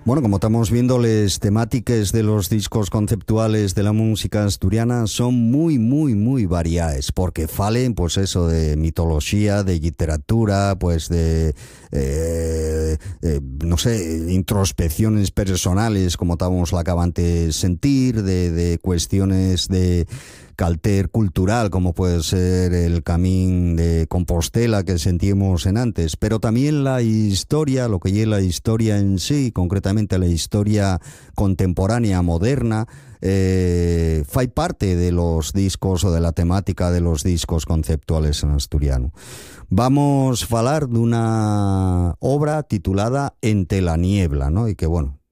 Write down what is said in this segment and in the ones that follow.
Bueno, como estamos viendo, las temáticas de los discos conceptuales de la música asturiana son muy variadas, porque falen, pues eso, de mitología, de literatura, pues de, no sé, introspecciones personales, como estábamos la acaban de sentir, de cuestiones de calter cultural, como puede ser el Camín de Compostela que sentimos en antes, pero también la historia, lo que es la historia en sí, concretamente la historia contemporánea, moderna, fai parte de los discos o de la temática de los discos conceptuales en asturiano. Vamos a hablar de una obra titulada Entre la niebla, ¿no? Y que, bueno,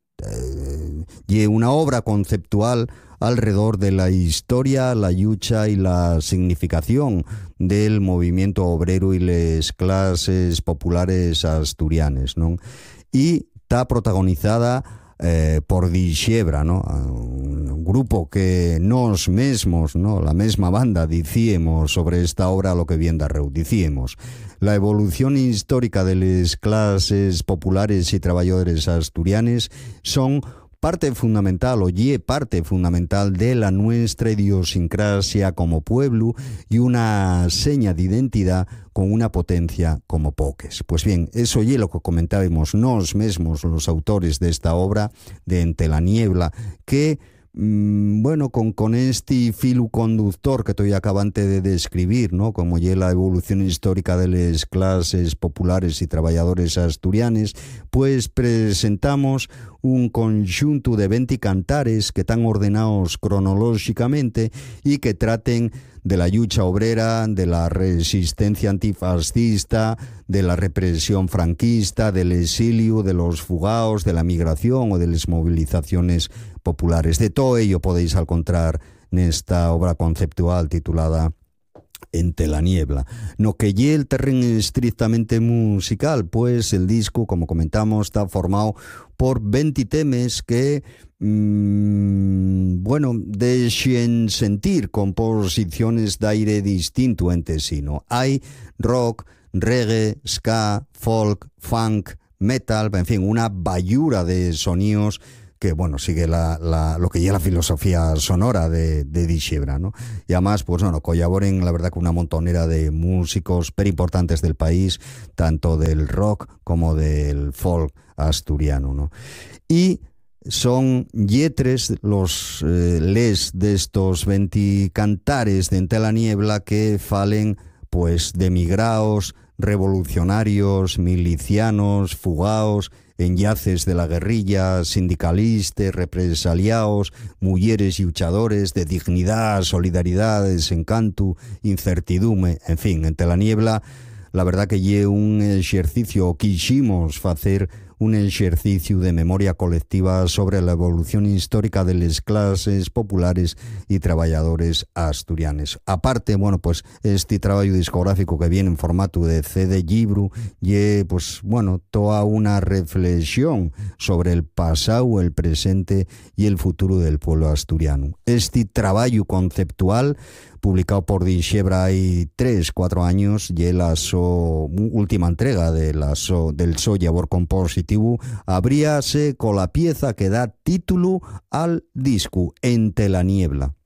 y una obra conceptual alrededor de la historia, la lucha y la significación del movimiento obrero y las clases populares asturianes, ¿no? Y está protagonizada por Dixebra, ¿no? Un grupo que nos mesmos, ¿no? La mesma banda, dicíamos sobre esta obra lo que bien darreu, dicíamos la evolución histórica de las clases populares y trabajadores asturianes son parte fundamental, parte fundamental de la nuestra idiosincrasia como pueblo y una seña de identidad con una potencia como poques. Pues bien, eso es lo que comentábamos nos mesmos, los autores de esta obra de Entre la niebla, que bueno, con este filo conductor que estoy acabante de describir, ¿no? Como ya la evolución histórica de las clases populares y trabajadores asturianes, pues presentamos un conjunto de 20 cantares que están ordenados cronológicamente y que traten de la lucha obrera, de la resistencia antifascista, de la represión franquista, del exilio, de los fugaos, de la migración o de las movilizaciones populares. De todo ello podéis encontrar en esta obra conceptual titulada Entre la niebla. No que lle el terreno estrictamente musical, pues el disco, como comentamos, está formado por 20 temas que bueno, dejen sentir composiciones de aire distinto entre sí, ¿no? Hay rock, reggae, ska, folk, funk, metal, en fin, una bayura de sonidos que, bueno, sigue lo que ya la filosofía sonora de Dixebra, ¿no? Y además, pues bueno, colaboren, la verdad, con una montonera de músicos pero importantes del país, tanto del rock como del folk asturiano, ¿no? Y son yetres los les de estos 20 cantares de Entre la niebla que falen, pues, de migraos, revolucionarios, milicianos, fugaos, enllaces de la guerrilla, sindicalistas, represaliados, mujeres y luchadores, de dignidad, solidaridad, desencanto, incertidumbre, en fin, Entre la niebla, la verdad que lle un ejercicio, quisimos hacer un ejercicio de memoria colectiva sobre la evolución histórica de las clases populares y trabajadores asturianes. Aparte, bueno, pues este trabajo discográfico que viene en formato de CD libro y, pues bueno, toda una reflexión sobre el pasado, el presente y el futuro del pueblo asturiano. Este trabajo conceptual publicado por Dixebra hay 3-4 años y la última entrega del so labor compositivo abríase con la pieza que da título al disco, Entre la niebla.